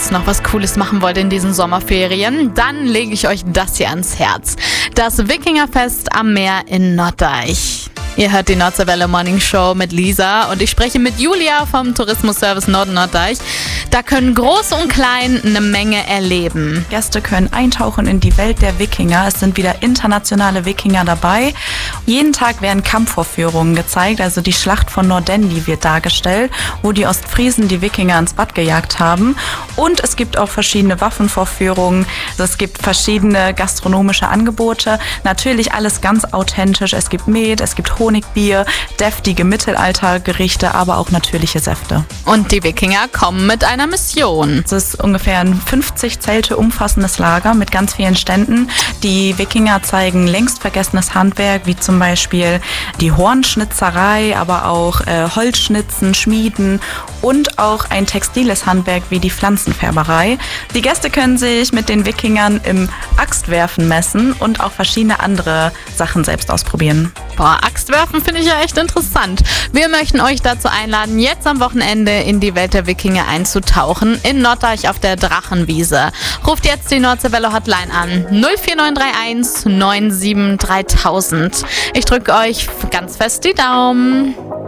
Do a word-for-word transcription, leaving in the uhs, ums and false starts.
jetzt noch was Cooles machen wollt in diesen Sommerferien, dann lege ich euch das hier ans Herz. Das Wikingerfest am Meer in Norddeich. Ihr hört die Nordseewelle Morning Show mit Lisa und ich spreche mit Julia vom Tourismusservice Nord-Norddeich. Da können Groß und Klein eine Menge erleben. Gäste können eintauchen in die Welt der Wikinger. Es sind wieder internationale Wikinger dabei. Jeden Tag werden Kampfvorführungen gezeigt, also die Schlacht von Nordendi wird dargestellt, wo die Ostfriesen die Wikinger ins Bad gejagt haben. Und es gibt auch verschiedene Waffenvorführungen. Es gibt verschiedene gastronomische Angebote. Natürlich alles ganz authentisch. Es gibt Met, es gibt Honigbier, deftige Mittelaltergerichte, aber auch natürliche Säfte. Und die Wikinger kommen mit einer Mission. Es ist ungefähr ein fünfzig Zelte umfassendes Lager mit ganz vielen Ständen. Die Wikinger zeigen längst vergessenes Handwerk, wie zum Beispiel die Hornschnitzerei, aber auch äh, Holzschnitzen, Schmieden und auch ein textiles Handwerk wie die Pflanzenfärberei. Die Gäste können sich mit den Wikingern im Axtwerfen messen und auch verschiedene andere Sachen selbst ausprobieren. Boah, Axtwerfen finde ich ja echt interessant. Wir möchten euch dazu einladen, jetzt am Wochenende in die Welt der Wikinger einzutauchen, in Norddeich auf der Drachenwiese. Ruft jetzt die Nordseewelle Hotline an, null vier neun drei eins neun sieben dreitausend. Ich drücke euch ganz fest die Daumen.